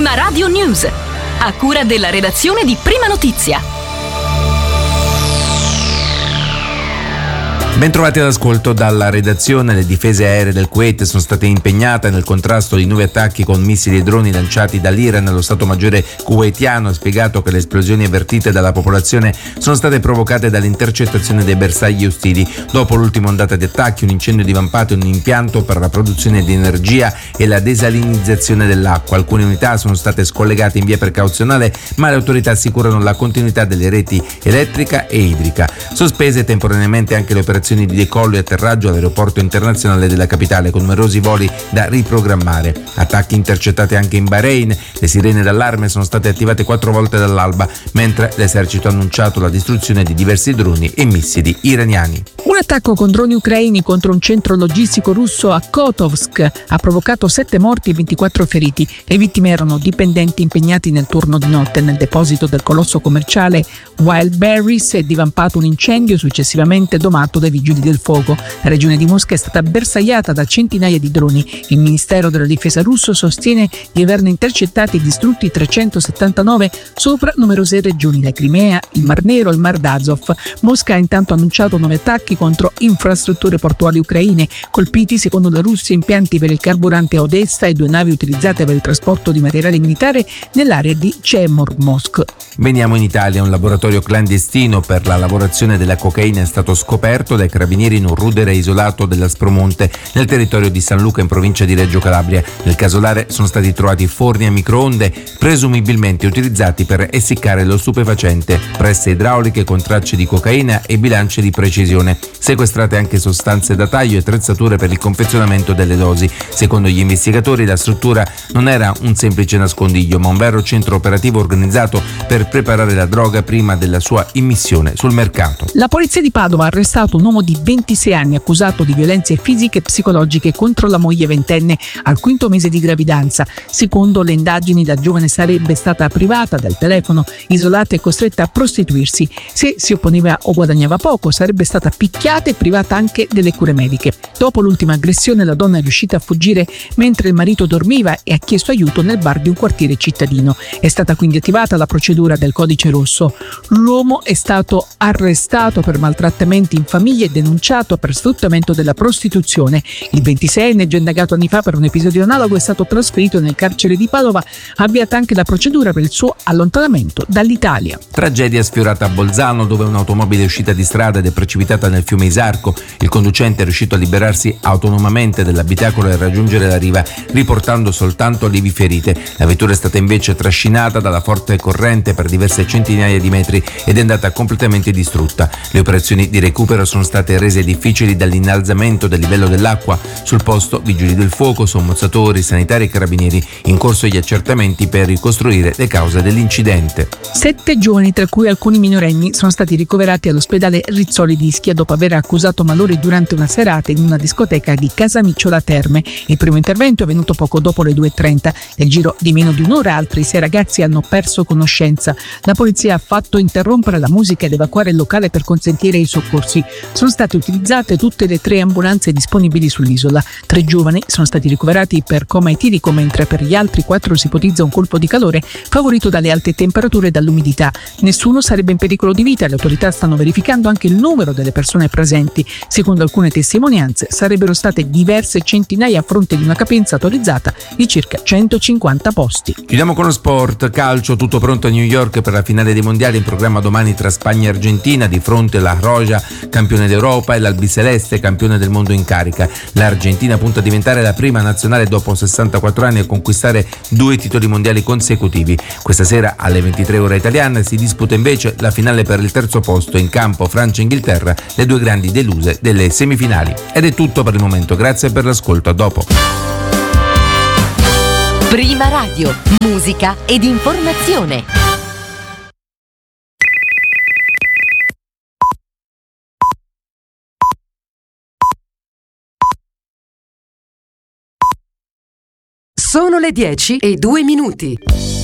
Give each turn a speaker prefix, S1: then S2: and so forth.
S1: Prima Radio News, a cura della redazione di Prima Notizia.
S2: Bentrovati all'ascolto dalla redazione. Le difese aeree del Kuwait sono state impegnate nel contrasto di nuovi attacchi con missili e droni lanciati dall'Iran. Lo Stato Maggiore kuwaitiano ha spiegato che le esplosioni avvertite dalla popolazione sono state provocate dall'intercettazione dei bersagli ostili. Dopo l'ultima ondata di attacchi, un incendio divampato in un impianto per la produzione di energia e la desalinizzazione dell'acqua. Alcune unità sono state scollegate in via precauzionale, ma le autorità assicurano la continuità delle reti elettrica e idrica. Sospese temporaneamente anche le operazioni di decollo e atterraggio all'aeroporto internazionale della capitale, con numerosi voli da riprogrammare. Attacchi intercettati anche in Bahrain. Le sirene d'allarme sono state attivate 4 volte dall'alba, mentre l'esercito ha annunciato la distruzione di diversi droni e missili iraniani.
S3: Un attacco con droni ucraini contro un centro logistico russo a Kotovsk ha provocato 7 morti e 24 feriti. Le vittime erano dipendenti impegnati nel turno di notte. Nel deposito del colosso commerciale Wildberries è divampato un incendio successivamente domato dai vigili del fuoco. La regione di Mosca è stata bersagliata da centinaia di droni. Il Ministero della Difesa russo sostiene di averne intercettati e distrutti 379 sopra numerose regioni: la Crimea, il Mar Nero, il Mar d'Azov. Mosca ha intanto annunciato 9 attacchi contro infrastrutture portuali ucraine, colpiti secondo la Russia impianti per il carburante a Odessa e 2 navi utilizzate per il trasporto di materiale militare nell'area di Chemormorsk.
S2: Veniamo in Italia. Un laboratorio clandestino per la lavorazione della cocaina è stato scoperto dai carabinieri in un rudere isolato dell'Aspromonte, nel territorio di San Luca in provincia di Reggio Calabria. Nel casolare sono stati trovati forni a microonde presumibilmente utilizzati per essiccare lo stupefacente, presse idrauliche con tracce di cocaina e bilance di precisione. Sequestrate anche sostanze da taglio e attrezzature per il confezionamento delle dosi. Secondo gli investigatori, la struttura non era un semplice nascondiglio, ma un vero centro operativo organizzato per preparare la droga prima della sua immissione sul mercato.
S3: La polizia di Padova ha arrestato un uomo di 26 anni accusato di violenze fisiche e psicologiche contro la moglie ventenne al 5° mese di gravidanza. Secondo le indagini, la giovane sarebbe stata privata del telefono, isolata e costretta a prostituirsi. Se si opponeva o guadagnava poco, sarebbe stata picchiata e privata anche delle cure mediche. Dopo l'ultima aggressione, la donna è riuscita a fuggire mentre il marito dormiva e ha chiesto aiuto nel bar di un quartiere cittadino. È stata quindi attivata la procedura del codice rosso. L'uomo è stato arrestato per maltrattamenti in famiglia e denunciato per sfruttamento della prostituzione. Il 26enne, già indagato anni fa per un episodio analogo, è stato trasferito nel carcere di Padova, avviata anche la procedura per il suo allontanamento dall'Italia.
S2: Tragedia sfiorata a Bolzano, dove un'automobile è uscita di strada ed è precipitata nel fiume Isarco. Il conducente è riuscito a liberarsi autonomamente dall'abitacolo e raggiungere la riva, riportando soltanto lievi ferite. La vettura è stata invece trascinata dalla forte corrente per diverse centinaia di metri ed è andata completamente distrutta. Le operazioni di recupero sono state rese difficili dall'innalzamento del livello dell'acqua. Sul posto vigili del fuoco, sommozzatori, sanitari e carabinieri. In corso gli accertamenti per ricostruire le cause dell'incidente.
S3: 7 giovani, tra cui alcuni minorenni, sono stati ricoverati all'ospedale Rizzoli di Ischia dopo aver accusato malore durante una serata in una discoteca di Casamicciola Terme. Il primo intervento è avvenuto poco dopo le 2:30. Nel giro di meno di un'ora altri 6 ragazzi hanno perso conoscenza. La polizia ha fatto interrompere la musica ed evacuare il locale per consentire i soccorsi. Sono state utilizzate tutte le 3 ambulanze disponibili sull'isola. 3 giovani sono stati ricoverati per coma etilico, mentre per gli altri 4 si ipotizza un colpo di calore favorito dalle alte temperature e dall'umidità. Nessuno sarebbe in pericolo di vita. Le autorità stanno verificando anche il numero delle persone presenti. Secondo alcune testimonianze sarebbero state diverse centinaia a fronte di una capienza autorizzata di circa 150 posti.
S2: Chiudiamo con lo sport. Calcio, tutto pronto a New York per la finale dei mondiali in programma domani tra Spagna e Argentina. Di fronte alla Roja, campione d'Europa, e l'Albiceleste, campione del mondo in carica. L'Argentina punta a diventare la prima nazionale dopo 64 anni a conquistare 2 titoli mondiali consecutivi. Questa sera alle 23 ore italiane si disputa invece la finale per il terzo posto. In campo Francia e Inghilterra, le 2 grandi deluse delle semifinali. Ed è tutto per il momento, grazie per l'ascolto, a dopo.
S1: Prima Radio, musica ed informazione.
S4: Sono le 10:02.